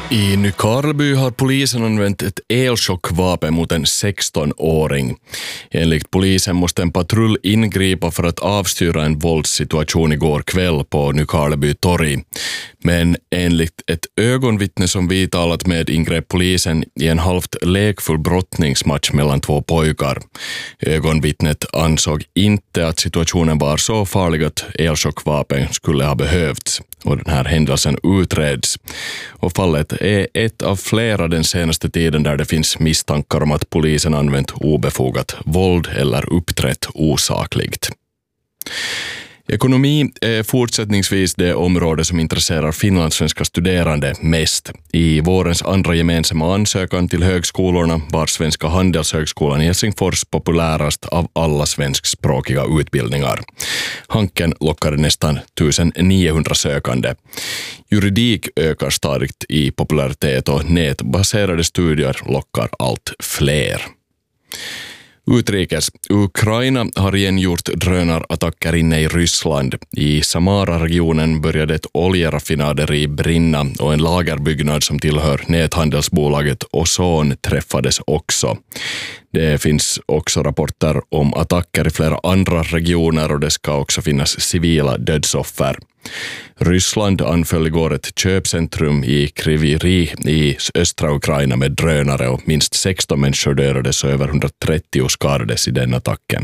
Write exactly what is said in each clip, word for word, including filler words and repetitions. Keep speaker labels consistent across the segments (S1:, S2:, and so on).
S1: I Nykarleby har polisen använt ett elchockvapen mot en sexton-åring. Enligt polisen måste en patrull ingripa för att avstyra en våldssituation igår kväll på Nykarleby torg. Men enligt ett ögonvittne som vi talat med ingrep polisen i en halvt lekfull brottningsmatch mellan två pojkar. Ögonvittnet ansåg inte att situationen var så farlig att elchockvapen skulle ha behövts. Och den här händelsen utreds. Och fallet är ett av flera den senaste tiden där det finns misstankar om att polisen använt obefogat våld eller uppträtt osakligt. Ekonomi är fortsättningsvis det område som intresserar finlandssvenska studerande mest. I vårens andra gemensamma ansökan till högskolorna var Svenska handelshögskolan i Helsingfors populärast av alla svenskspråkiga utbildningar. Hanken lockade nästan nittonhundra sökande. Juridik ökar starkt i popularitet och nätbaserade studier lockar allt fler. Utrikes. Ukraina har igen gjort drönarattacker inne i Ryssland. I Samara-regionen började ett oljeraffinaderi brinna och en lagerbyggnad som tillhör näthandelsbolaget Ozon träffades också. Det finns också rapporter om attacker i flera andra regioner och det ska också finnas civila dödsoffer. Ryssland anföll igår ett köpcentrum i Kryvyi i östra Ukraina med drönare och minst sexton människor dödades och över hundratrettio skadades i den attacken.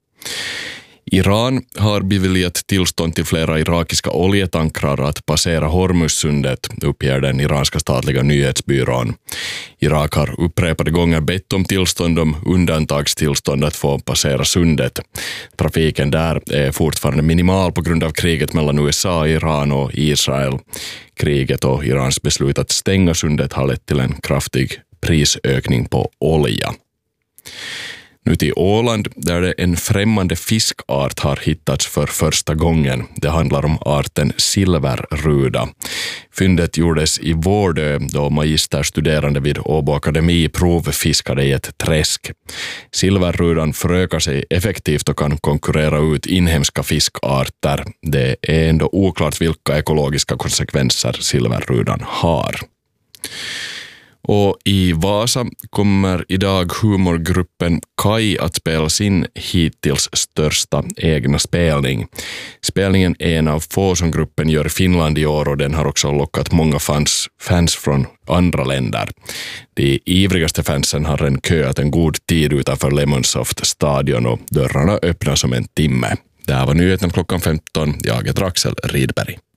S1: Iran har beviljat tillstånd till flera irakiska oljetankrar att passera Hormuzsundet, uppger den iranska statliga nyhetsbyrån. Irak har upprepade gånger bett om tillstånd om undantagstillstånd att få passera sundet. Trafiken där är fortfarande minimal på grund av kriget mellan U S A, Iran och Israel. Kriget och Irans beslut att stänga sundet har lett till en kraftig prisökning på olja. Nu till Åland där det en främmande fiskart har hittats för första gången. Det handlar om arten silverruda. Fyndet gjordes i Vårdö då magisterstuderande vid Åbo Akademi provfiskade i ett träsk. Silverrudan förökar sig effektivt och kan konkurrera ut inhemska fiskarter. Det är ändå oklart vilka ekologiska konsekvenser silverrudan har. Och i Vasa kommer idag humorgruppen Kai att spela sin hittills största egna spelning. Spelningen är en av få som gruppen gör i Finland i år och den har också lockat många fans, fans från andra länder. De ivrigaste fansen har en köat en god tid utanför Lemonsoft stadion och dörrarna öppnar som en timme. Det här var nyheten klockan femton. Jag heter Axel Rydberg.